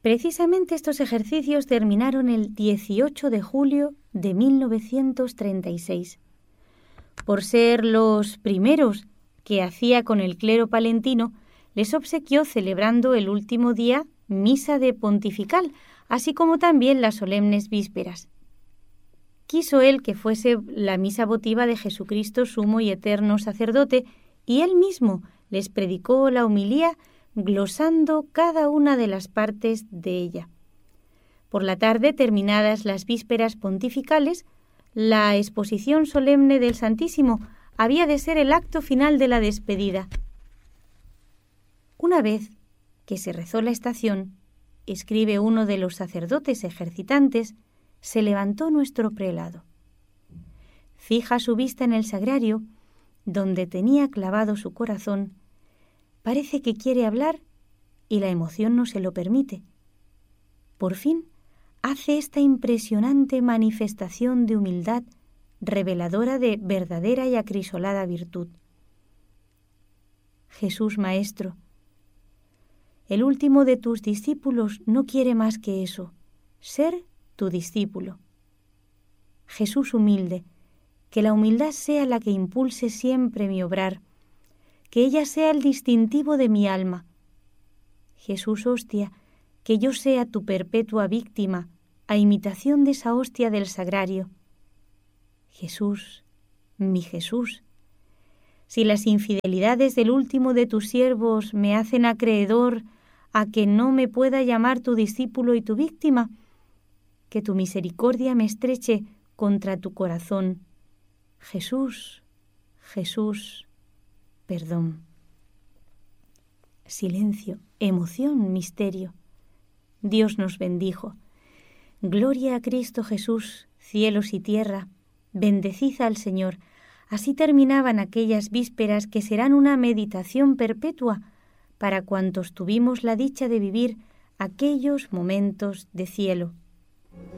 Precisamente estos ejercicios terminaron el 18 de julio de 1936. Por ser los primeros que hacía con el clero palentino, les obsequió celebrando el último día misa de pontifical, así como también las solemnes vísperas. Quiso él que fuese la misa votiva de Jesucristo, sumo y eterno sacerdote, y él mismo les predicó la homilía glosando cada una de las partes de ella. Por la tarde, terminadas las vísperas pontificales, la exposición solemne del Santísimo había de ser el acto final de la despedida. Una vez que se rezó la estación, escribe uno de los sacerdotes ejercitantes, se levantó nuestro prelado. Fija su vista en el sagrario, donde tenía clavado su corazón. Parece que quiere hablar y la emoción no se lo permite. Por fin hace esta impresionante manifestación de humildad reveladora de verdadera y acrisolada virtud. Jesús Maestro, el último de tus discípulos no quiere más que eso, ser tu discípulo. Jesús humilde, que la humildad sea la que impulse siempre mi obrar, que ella sea el distintivo de mi alma. Jesús hostia, que yo sea tu perpetua víctima, a imitación de esa hostia del sagrario. Jesús, mi Jesús, si las infidelidades del último de tus siervos me hacen acreedor a que no me pueda llamar tu discípulo y tu víctima, que tu misericordia me estreche contra tu corazón. Jesús, Jesús, perdón. Silencio, emoción, misterio. Dios nos bendijo. Gloria a Cristo Jesús, cielos y tierra, bendecid al Señor. Así terminaban aquellas vísperas que serán una meditación perpetua para cuantos tuvimos la dicha de vivir aquellos momentos de cielo.